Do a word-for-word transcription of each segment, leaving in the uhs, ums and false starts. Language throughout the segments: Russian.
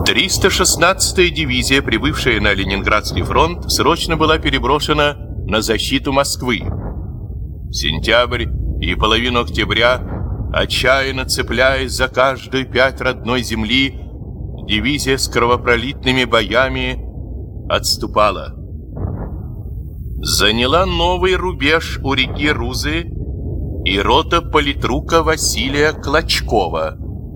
триста шестнадцатая дивизия, прибывшая на Ленинградский фронт, срочно была переброшена на защиту Москвы. Сентябрь и половину октября, отчаянно цепляясь за каждую пять родной земли, дивизия с кровопролитными боями отступала. Заняла новый рубеж у реки Рузы и рота политрука Василия Клочкова.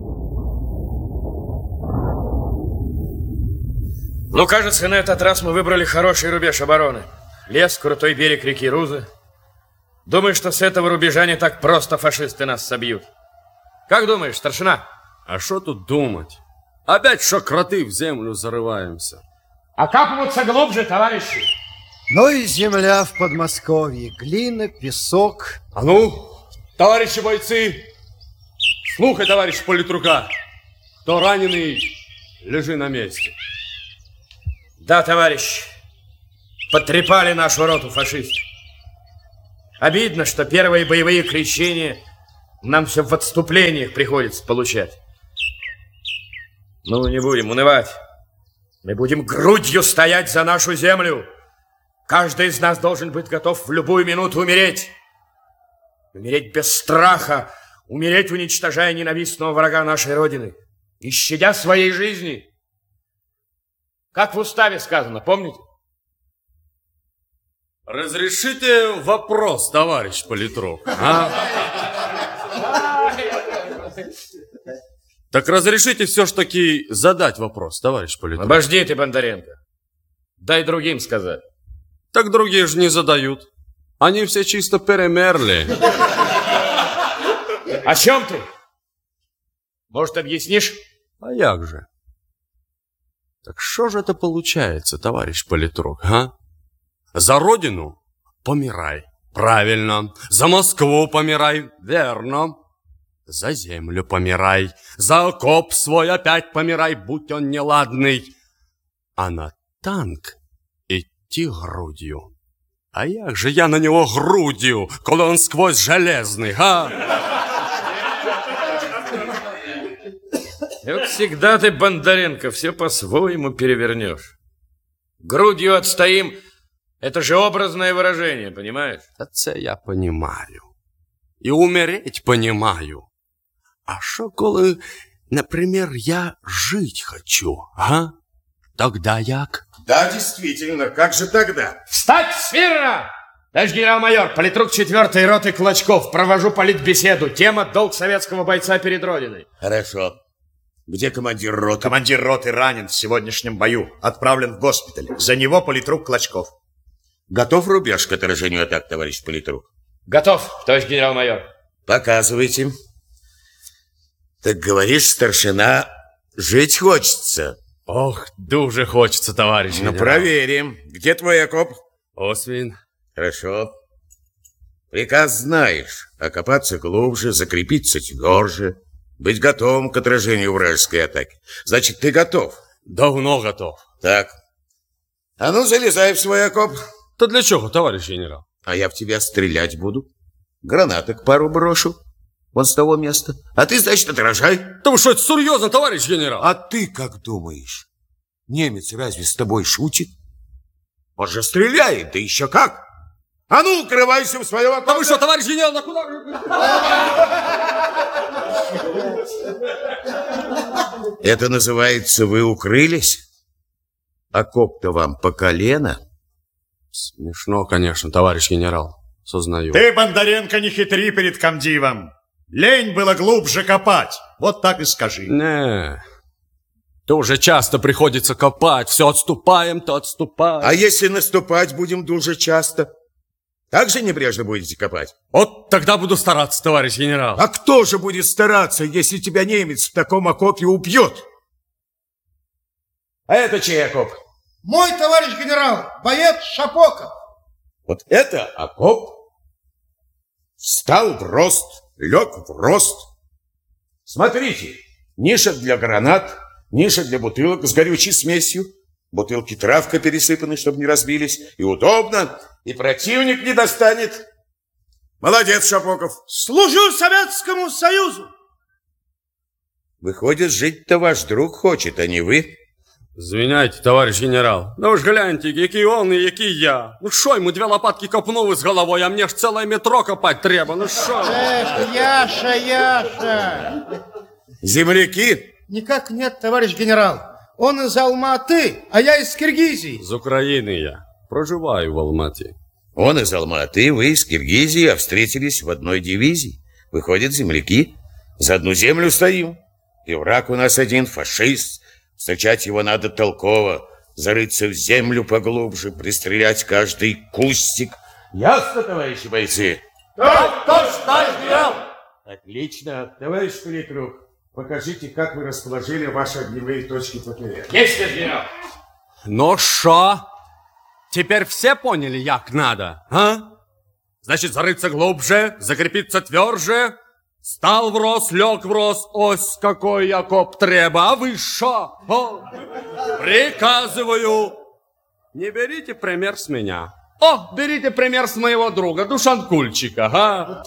Ну, кажется, на этот раз мы выбрали хороший рубеж обороны. Лес, крутой берег реки Рузы. Думаю, что с этого рубежа не так просто фашисты нас собьют. Как думаешь, старшина? А что тут думать? Опять что кроты в землю зарываемся. Окапываться глубже, товарищи. Ну и земля в Подмосковье. Глина, песок. А ну, товарищи бойцы, слухай, товарищ политрука. Кто раненый, лежи на месте. Да, товарищ, потрепали нашу роту фашисты. Обидно, что первые боевые крещения нам все в отступлениях приходится получать. Ну, не будем унывать. Мы будем грудью стоять за нашу землю. Каждый из нас должен быть готов в любую минуту умереть. Умереть без страха, умереть, уничтожая ненавистного врага нашей Родины, не щадя своей жизни. Как в уставе сказано, помните? Разрешите вопрос, товарищ политрук? А? Так разрешите все ж таки задать вопрос, товарищ политрук? Обожди ты, Бондаренко. Дай другим сказать. Так другие же не задают. Они все чисто перемерли. О чем ты? Может, объяснишь? А як же? Так что же это получается, товарищ политрук, а? За родину помирай. Правильно. За Москву помирай. Верно. За землю помирай. За окоп свой опять помирай, будь он неладный. А на танк идти грудью. А як же я на него грудью, коли он сквозь железный, а? И вот всегда ты, Бондаренко, все по-своему перевернешь. Грудью отстоим, это же образное выражение, понимаешь? Это я понимаю. И умереть понимаю. А что, коли, например, я жить хочу, а? Тогда як? Да, действительно, как же тогда? Встать смирно! Товарищ генерал-майор, политрук четвертой роты Клочков, провожу политбеседу. Тема «Долг советского бойца перед Родиной». Хорошо. Где командир роты? Командир роты ранен в сегодняшнем бою. Отправлен в госпиталь. За него политрук Клочков. Готов рубеж к отражению атак, товарищ политрук? Готов, товарищ генерал-майор. Показывайте. Так говоришь, старшина, жить хочется. Ох, дуже хочется, товарищ Ну, генерал. проверим. Где твой окоп? Освин. Хорошо. Приказ знаешь. Окопаться глубже, закрепиться тверже. Быть готовым к отражению вражеской атаки. Значит, ты готов? Давно готов. Так. А ну, залезай в свой окоп. То для чего, товарищ генерал? А я в тебя стрелять буду. Гранаток пару брошу. Вон с того места. А ты, значит, отражай. Да вы что, это серьезно, товарищ генерал? А ты как думаешь? Немец разве с тобой шутит? Он же стреляет, да еще как. А ну, укрывайся в своем окопе. Да вы что, товарищ генерал, на куда? Это называется, вы укрылись? Окоп-то вам по колено? Смешно, конечно, товарищ генерал. Сознаю. Ты, Бондаренко, не хитри перед комдивом. Лень было глубже копать. Вот так и скажи. Не, то уже часто приходится копать. Все отступаем, то отступаем. А если наступать будем дуже часто? Так же небрежно будете копать? Вот тогда буду стараться, товарищ генерал. А кто же будет стараться, если тебя немец в таком окопе убьет? А это чей окоп? Мой товарищ генерал, боец Шапоков. Вот это окоп. Встал в рост, лег в рост. Смотрите, ниша для гранат, ниша для бутылок с горючей смесью. Бутылки травкой пересыпаны, чтобы не разбились. И удобно, и противник не достанет. Молодец, Шапоков. Служу Советскому Союзу. Выходит, жить-то ваш друг хочет, а не вы. Звиняйте, товарищ генерал. Ну ж гляньте, який он и який я. Ну шо, ему две лопатки копнул из головой, а мне ж целое метро копать треба. Ну шо? Эх, Яша, Яша! Земляки? Никак нет, товарищ генерал. Он из Алматы, а я из Киргизии. Из Украины я. Проживаю в Алмате. Он из Алматы, вы из Киргизии, а встретились в одной дивизии. Выходят, земляки. За одну землю стоим. И враг у нас один, фашист. Встречать его надо толково. Зарыться в землю поглубже, пристрелять каждый кустик. Ясно, товарищи бойцы? Так точно, товарищ генерал! Отлично. Товарищ политрук, покажите, как вы расположили ваши огневые точки ПТР. Есть, товарищ генерал! Ну шо? Теперь все поняли, як надо, а? Значит, зарыться глубже, закрепиться тверже. Стал врозь, лег врозь, ось какой окоп треба. А вы шо? О, приказываю. Не берите пример с меня. О, берите пример с моего друга, Душанкульчика, а?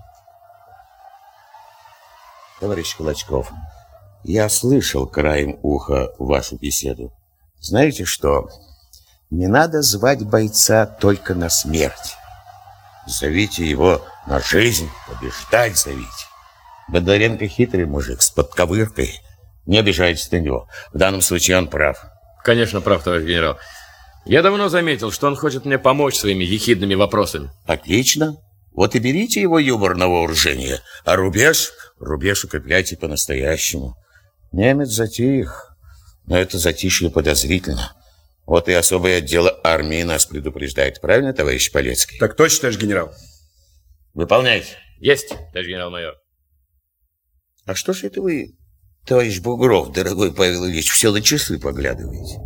Товарищ Клочков, я слышал краем уха вашу беседу. Знаете что? Не надо звать бойца только на смерть. Зовите его на жизнь, побеждать зовите. Бондаренко хитрый мужик с подковыркой. Не обижайтесь на него. В данном случае он прав. Конечно, прав, товарищ генерал. Я давно заметил, что он хочет мне помочь своими ехидными вопросами. Отлично. Вот и берите его юмор на вооружение. А рубеж, рубеж укрепляйте по-настоящему. Немец затих, но это затишье подозрительно. Вот и особое отдел армии нас предупреждает. Правильно, товарищ Полецкий? Так точно, товарищ генерал. Выполняйте. Есть, товарищ генерал-майор. А что ж это вы, товарищ Бугров, дорогой Павел Ильич, все на часы поглядываете?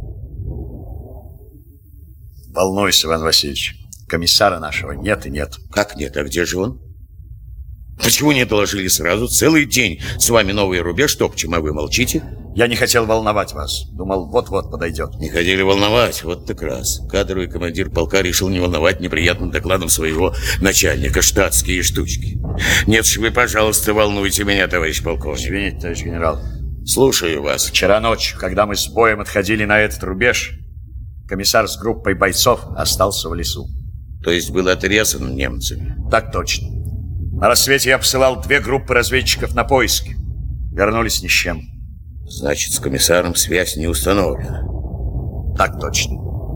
Волнуйся, Иван Васильевич. Комиссара нашего нет и нет. Как нет? А где же он? Почему не доложили сразу? Целый день с вами новый рубеж топчем, а вы молчите? Я не хотел волновать вас. Думал, вот-вот подойдет. Не хотели волновать, вот так раз. Кадровый командир полка решил не волновать неприятным докладом своего начальника. Штатские штучки. Нет ж вы, пожалуйста, волнуйте меня, товарищ полковник. Извините, товарищ генерал. Слушаю вас. Вчера ночью, когда мы с боем отходили на этот рубеж, комиссар с группой бойцов остался в лесу. То есть был отрезан немцами? Так точно. На рассвете я посылал две группы разведчиков на поиски. Вернулись ни с чем. Значит, с комиссаром связь не установлена. Так точно.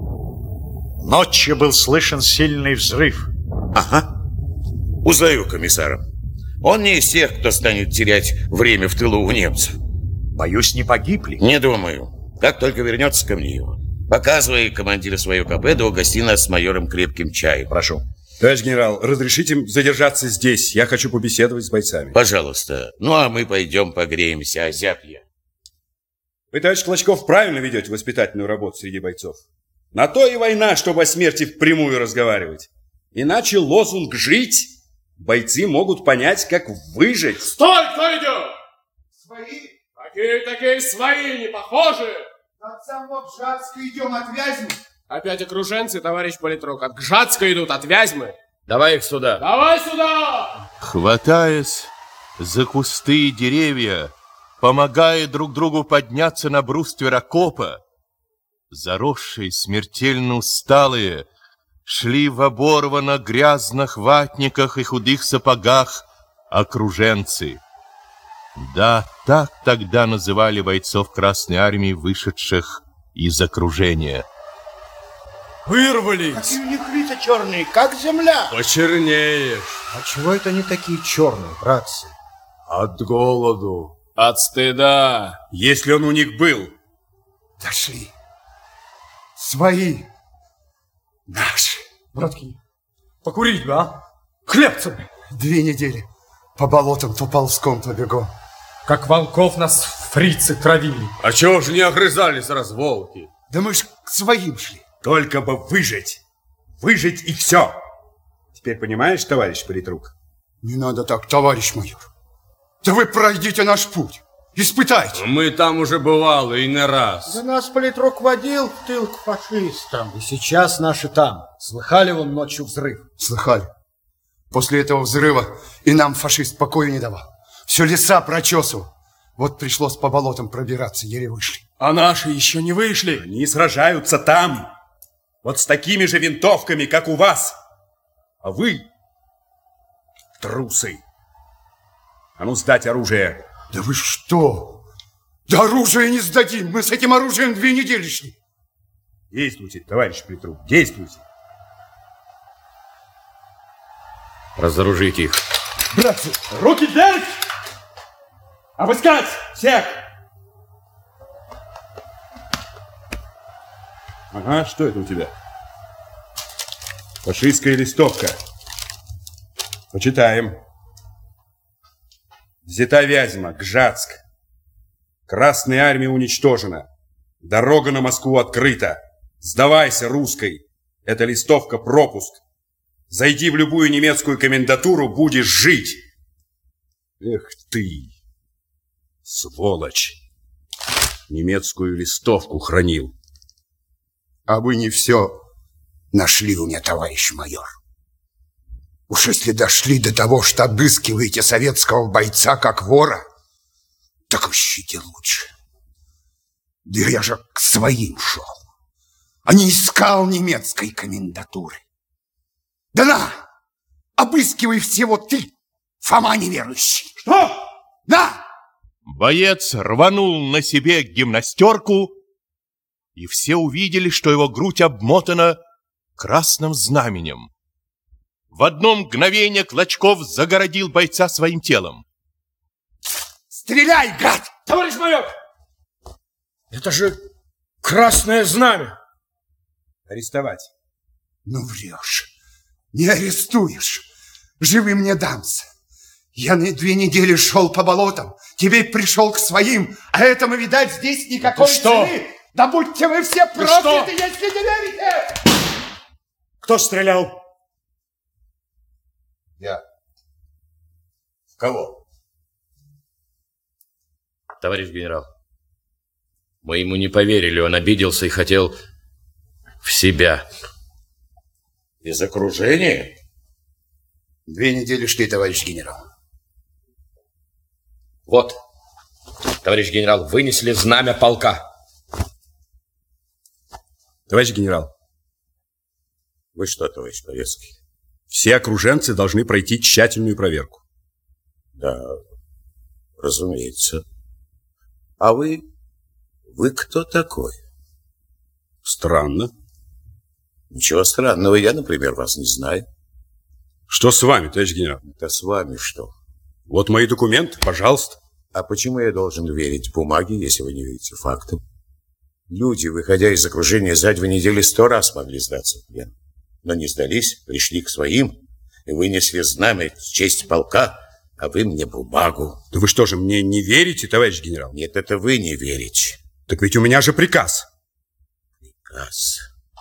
Ночью был слышен сильный взрыв. Ага. Узнаю комиссара. Он не из тех, кто станет терять время в тылу у немцев. Боюсь, не погибли. Не думаю. Как только вернется ко мне его. Показывай командира свою КП, да угости нас с майором крепким чаем. Прошу. Товарищ генерал, разрешите задержаться здесь. Я хочу побеседовать с бойцами. Пожалуйста. Ну, а мы пойдем погреемся, озябье. Вы, товарищ Клочков, правильно ведете воспитательную работу среди бойцов. На то и война, чтобы о смерти впрямую разговаривать. Иначе лозунг «жить» бойцы могут понять, как выжить. Стой, кто идет? Свои? Какие такие свои, не похожи? От самого Гжатска идем от Вязьмы. Опять окруженцы, товарищ политрук. От Гжатска идут, от Вязьмы. Давай их сюда. Давай сюда! Хватаясь за кусты и деревья, помогая друг другу подняться на бруствер окопа, заросшие, смертельно усталые, шли в оборвано грязных ватниках и худых сапогах окруженцы. Да, так тогда называли бойцов Красной Армии, вышедших из окружения. Вырвались! Какие у них лица черные, как земля. Почернеешь. А чего это они такие черные, братцы? От голоду. От стыда. Если он у них был. Дошли. Свои. Наши. Братки, Покурить бы, а? Хлебца бы. две недели. По болотам, то ползком, то бегом. Как волков нас фрицы травили. А чего же не огрызались раз волки? Да мы ж к своим шли. Только бы выжить. Выжить и все. Теперь понимаешь, товарищ политрук? Не надо так, товарищ майор. Да вы пройдите наш путь. Испытайте. Мы там уже бывало и не раз. Да нас политрук водил в тыл к фашистам. И сейчас наши там. Слыхали вон ночью взрыв? Слыхали. После этого взрыва и нам фашист покоя не давал. Все леса прочесывал. Вот пришлось по болотам пробираться, еле вышли. А наши еще не вышли. Они сражаются там, вот с такими же винтовками, как у вас. А вы, трусы. А ну, сдать оружие. Да вы что? Да оружие не сдадим. Мы с этим оружием две недели шли. Действуйте, товарищ политрук, действуйте. Разоружите их. Братцы, руки вверх! Обыскать всех! Ага, что это у тебя? Фашистская листовка. Почитаем. Взята Вязьма, Гжатск. Красная армия уничтожена. Дорога на Москву открыта. Сдавайся, русской. Эта листовка пропуск. Зайди в любую немецкую комендатуру, будешь жить. Эх ты, сволочь. Немецкую листовку хранил. А вы не все нашли у меня, товарищ майор. Уж если дошли до того, что обыскиваете советского бойца как вора, так ищите лучше. Да я же к своим шел, а не искал немецкой комендатуры. Да на, обыскивай всего ты, Фома неверующий. Что? На! Боец рванул на себе гимнастерку, и все увидели, что его грудь обмотана красным знаменем. В одно мгновение Клочков загородил бойца своим телом. Стреляй, гад! Товарищ майор! Это же красное знамя. Арестовать. Ну врешь. Не арестуешь. Живым не дамся. Я на две недели шел по болотам, теперь пришел к своим, а этому, видать, здесь никакой цены. Да будьте вы все прокляты, если не верите! Кто стрелял? Я. В кого? Товарищ генерал, мы ему не поверили, он обиделся и хотел в себя. Из окружения? Две недели шли, товарищ генерал. Вот, товарищ генерал, вынесли знамя полка. Товарищ генерал. Вы что, товарищ Полецкий? Все окруженцы должны пройти тщательную проверку. Да, разумеется. А вы... Вы кто такой? Странно. Ничего странного, я, например, вас не знаю. Что с вами, товарищ генерал? Это с вами что? Вот мои документы, пожалуйста. А почему я должен верить бумаге, если вы не верите фактам? Люди, выходя из окружения за две недели, сто раз могли сдаться в плен. Но не сдались, пришли к своим и вынесли знамя в честь полка, а вы мне бумагу. Да вы что же, мне не верите, товарищ генерал? Нет, это вы не верите. Так ведь у меня же приказ. Приказ.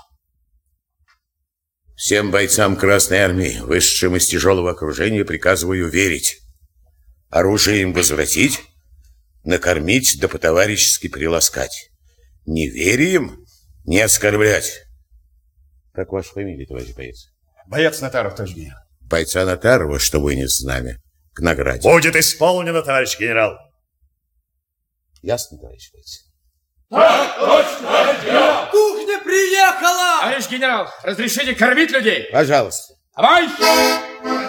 Всем бойцам Красной Армии, вышедшим из тяжелого окружения, приказываю верить. Оружие им возвратить, накормить да по-товарищески приласкать. Неверием не оскорблять. Как ваша фамилия, товарищ боец? Боец Натаров, товарищ генерал. Бойца Натарова, что вынес знамя, к награде. Будет исполнено, товарищ генерал. Ясно, товарищ боец? Кухня приехала! Товарищ генерал, разрешите кормить людей? Пожалуйста. Давай!